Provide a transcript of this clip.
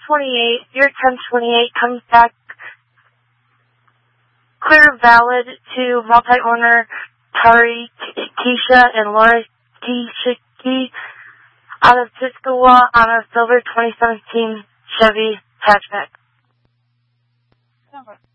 1028, your 1028 comes back clear valid to multi-owner Tari Keisha and Laura Kishiki out of Tuscaloosa on a silver 2017 Chevy hatchback.